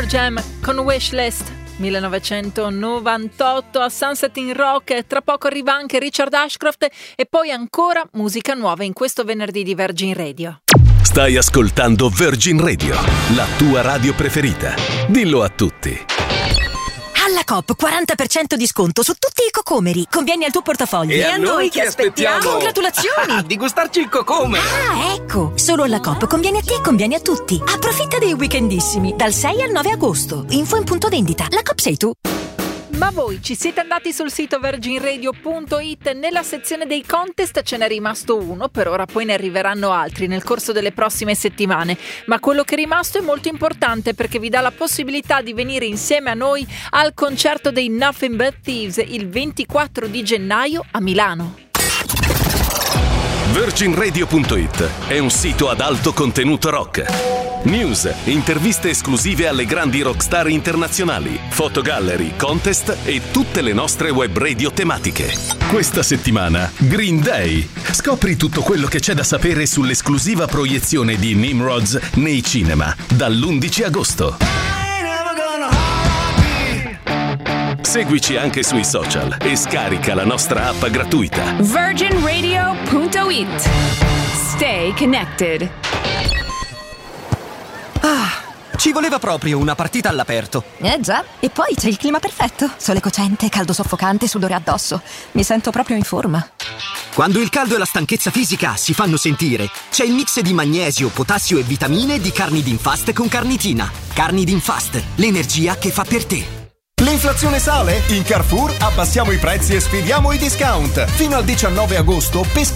Jam con Wishlist 1998 a Sunset in Rock. Tra poco arriva anche Richard Ashcroft e poi ancora musica nuova in questo venerdì di Virgin Radio. Stai ascoltando Virgin Radio, la tua radio preferita. Dillo a tutti. Alla Coop 40% di sconto su tutti i cocomeri. Conviene al tuo portafoglio. E a noi che aspettiamo? Congratulazioni! Di gustarci il cocomere. Ah, ecco! Solo alla Coop conviene a te e conviene a tutti. Approfitta dei weekendissimi dal 6 al 9 agosto. Info in punto vendita. La Coop sei tu. Ma voi ci siete andati sul sito virginradio.it? Nella sezione dei contest ce n'è rimasto uno, per ora poi ne arriveranno altri nel corso delle prossime settimane, ma quello che è rimasto è molto importante perché vi dà la possibilità di venire insieme a noi al concerto dei Nothing But Thieves il 24 di gennaio a Milano. Virginradio.it è un sito ad alto contenuto rock. News, interviste esclusive alle grandi rockstar internazionali, fotogallery, contest e tutte le nostre web radio tematiche. Questa settimana, Green Day. Scopri tutto quello che c'è da sapere sull'esclusiva proiezione di Nimrods nei cinema dall'11 agosto. Seguici anche sui social e scarica la nostra app gratuita. virginradio.it. Stay connected. Ci voleva proprio una partita all'aperto. Già, e poi c'è il clima perfetto. Sole cocente, caldo soffocante, sudore addosso. Mi sento proprio in forma. Quando il caldo e la stanchezza fisica si fanno sentire, c'è il mix di magnesio, potassio e vitamine di Carnidin Fast con carnitina. Carnidin Fast, l'energia che fa per te. L'inflazione sale? In Carrefour abbassiamo i prezzi e sfidiamo i discount. Fino al 19 agosto peschi